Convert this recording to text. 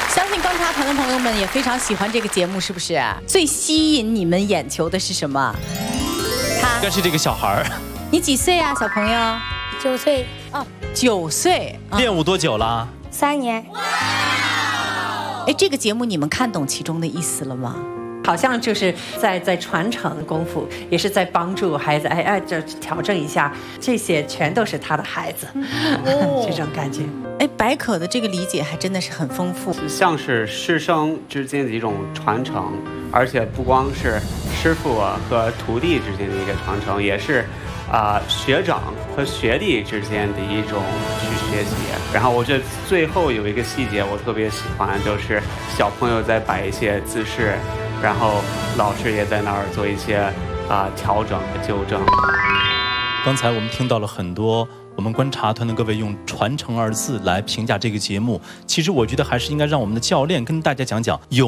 相信观察团的朋友们也非常喜欢这个节目，是不是？最吸引你们眼球的是什么？ 应该是这个小孩儿。 你几岁啊，小朋友 ？9岁。 哦，9岁。 练舞多久了 ？3年。 哎，这个节目你们看懂其中的意思了吗？ 好像就是在传承功夫，也是在帮助孩子，这调整一下，这些全都是他的孩子，这种感觉。 哎，白可的这个理解还真的是很丰富， 像是师生之间的一种传承，而且不光是师傅和徒弟之间的一个传承，也是学长和学弟之间的一种去学习。然后我觉得最后有一个细节我特别喜欢，就是小朋友在摆一些姿势，然后老师也在那儿做一些调整和纠正。 刚才我们听到了很多我们观察团的各位用传承2字来评价这个节目，其实我觉得还是应该让我们的教练跟大家讲讲有